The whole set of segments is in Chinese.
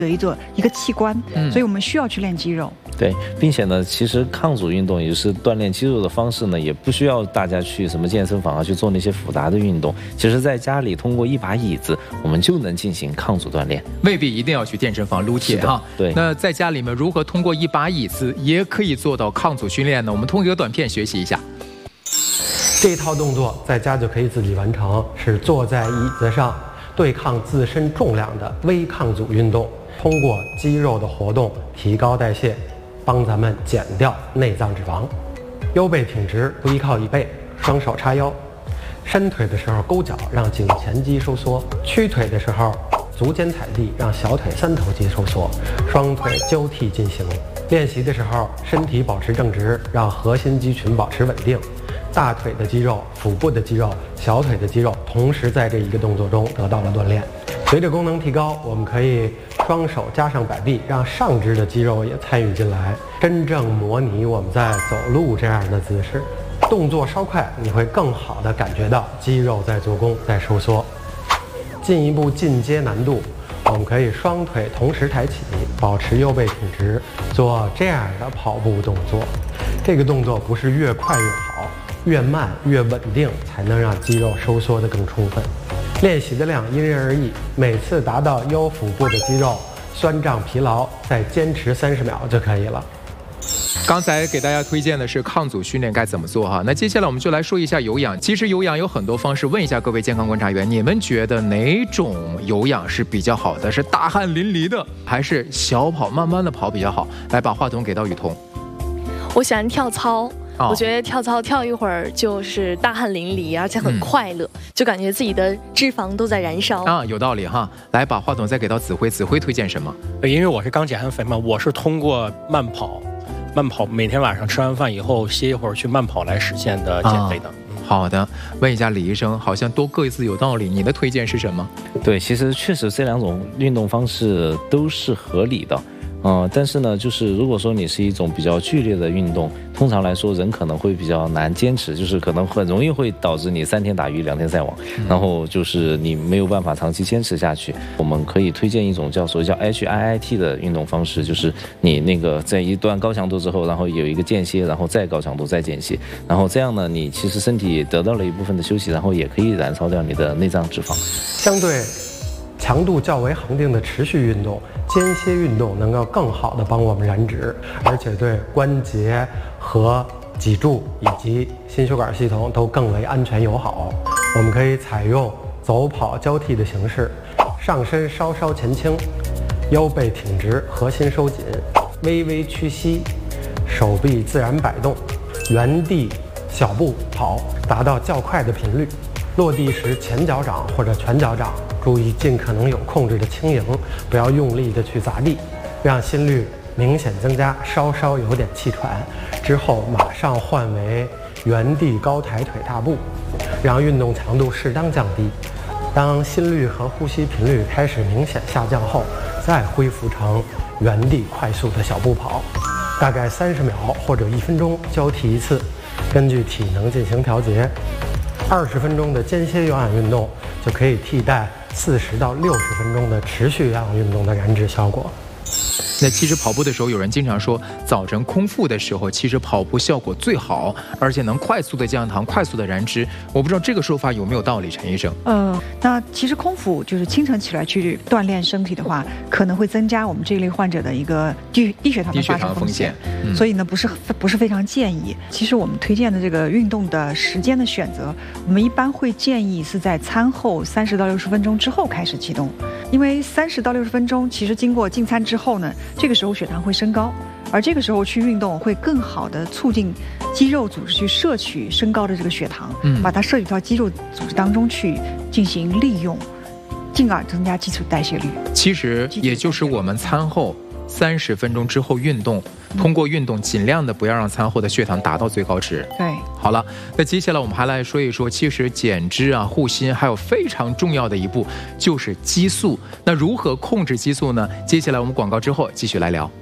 的一个器官，所以我们需要去练肌肉。 对，并且呢，其实抗阻运动也就是锻炼肌肉的方式呢，也不需要大家去什么健身房啊去做那些复杂的运动。其实，在家里通过一把椅子，我们就能进行抗阻锻炼， 未必一定要去健身房撸铁哈。 对， 那在家里面如何通过一把椅子也可以做到抗阻训练呢？我们通过一个短片学习一下。 这一套动作在家就可以自己完成，是坐在椅子上对抗自身重量的微抗阻运动，通过肌肉的活动提高代谢，帮咱们减掉内脏脂肪。腰背挺直，不依靠椅背，双手叉腰，伸腿的时候勾脚，让颈前肌收缩；屈腿的时候足尖踩地，让小腿三头肌收缩，双腿交替进行。练习的时候身体保持正直，让核心肌群保持稳定。大腿的肌肉、腹部的肌肉、小腿的肌肉同时在这一个动作中得到了锻炼。随着功能提高，我们可以双手加上摆臂，让上肢的肌肉也参与进来，真正模拟我们在走路这样的姿势。动作稍快，你会更好地感觉到肌肉在做功，在收缩。进一步进阶难度，我们可以双腿同时抬起，保持腰背挺直，做这样的跑步动作。这个动作不是越快越好，越慢越稳定，才能让肌肉收缩得更充分。练习的量因人而异，每次达到腰腹部的肌肉酸胀疲劳，再坚持30秒就可以了。 刚才给大家推荐的是抗阻训练该怎么做哈，那接下来我们就来说一下有氧。其实有氧有很多方式，问一下各位健康观察员，你们觉得哪种有氧是比较好的？是大汗淋漓的，还是小跑慢慢的跑比较好？来，把话筒给到雨桐。 我喜欢跳操。我觉得跳操跳一会儿就是大汗淋漓，而且很快乐，就感觉自己的脂肪都在燃烧啊，有道理哈。来，把话筒再给到子辉，子辉推荐什么？ 因为我是刚减完肥嘛，我是通过慢跑，每天晚上吃完饭以后歇一会儿去慢跑来实现的减肥的。 好的，问一下李医生，好像都各自有道理，你的推荐是什么？ 对，其实确实这两种运动方式都是合理的。但是呢，就是如果说你是一种比较剧烈的运动，通常来说人可能会比较难坚持，就是可能很容易会导致你3天打鱼2天晒网，然后就是你没有办法长期坚持下去。我们可以推荐一种所谓叫 HIIT 的运动方式，就是你那个在一段高强度之后，然后有一个间歇，然后再高强度再间歇，然后这样呢，你其实身体得到了一部分的休息，然后也可以燃烧掉你的内脏脂肪。 相对强度较为恒定的持续运动，间歇运动能够更好地帮我们燃脂，而且对关节和脊柱以及心血管系统都更为安全友好。我们可以采用走跑交替的形式，上身稍稍前倾，腰背挺直，核心收紧，微微屈膝，手臂自然摆动，原地小步跑，达到较快的频率。落地时前脚掌或者全脚掌，注意尽可能有控制的轻盈，不要用力的去砸地，让心率明显增加，稍稍有点气喘，之后马上换为原地高抬腿大步，让运动强度适当降低。当心率和呼吸频率开始明显下降后，再恢复成原地快速的小步跑，大概30秒或者1分钟交替一次，根据体能进行调节。20分钟的间歇有氧运动就可以替代40到60分钟的持续有氧运动的燃脂效果。 那其实跑步的时候，有人经常说，早晨空腹的时候，其实跑步效果最好，而且能快速的降糖、快速的燃脂。我不知道这个说法有没有道理，陈医生？ 那其实空腹就是清晨起来去锻炼身体的话，可能会增加我们这一类患者的一个低血糖的发生风险。所以呢，不是非常建议。其实我们推荐的这个运动的时间的选择，我们一般会建议是在餐后30到60分钟之后开始启动，因为30到60分钟其实经过进餐之后呢，这个时候血糖会升高，而这个时候去运动会更好的促进肌肉组织去摄取升高的这个血糖，把它摄取到肌肉组织当中去进行利用，进而增加基础代谢率。 其实也就是我们餐后30分钟之后运动，通过运动尽量的不要让餐后的血糖达到最高值。 对， 好了，那接下来我们还来说一说，其实减脂啊、护心还有非常重要的一步就是激素。那如何控制激素呢？接下来我们广告之后继续来聊。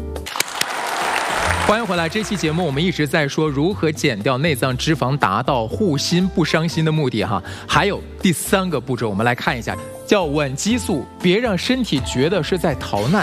欢迎回来，这期节目我们一直在说如何减掉内脏脂肪，达到护心不伤心的目的哈。还有第3个步骤，我们来看一下。 叫稳激素，别让身体觉得是在逃难。